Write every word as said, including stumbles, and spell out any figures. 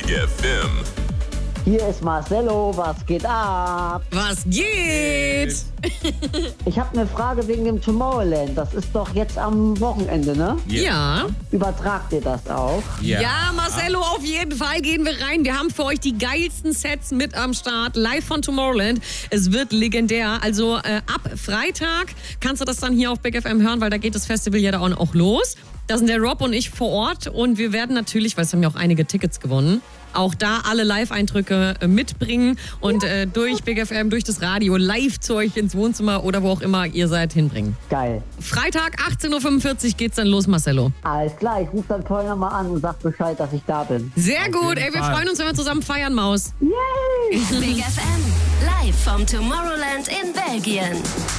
Big F M. Hier ist Marcello, was geht ab? Was geht? Ich habe eine Frage wegen dem Tomorrowland. Das ist doch jetzt am Wochenende, ne? Ja. Übertragt ihr das auch? Ja. Ja, Marcello, auf jeden Fall gehen wir rein. Wir haben für euch die geilsten Sets mit am Start. Live von Tomorrowland. Es wird legendär. Also äh, ab Freitag kannst du das dann hier auf Big F M hören, weil da geht das Festival ja da auch los. Da sind der Rob und ich vor Ort und wir werden natürlich, weil es haben ja auch einige Tickets gewonnen, auch da alle Live-Eindrücke äh, mitbringen und äh, durch Big F M, durch das Radio live zu euch ins Wohnzimmer oder wo auch immer ihr seid hinbringen. Geil. Freitag achtzehn Uhr fünfundvierzig geht's dann los, Marcello. Alles klar, ich rufe dann vorher nochmal an und sag Bescheid, dass ich da bin. Sehr gut, ey, wir freuen uns, wenn wir zusammen feiern, Maus. Yay! Big F M, live vom Tomorrowland in Belgien.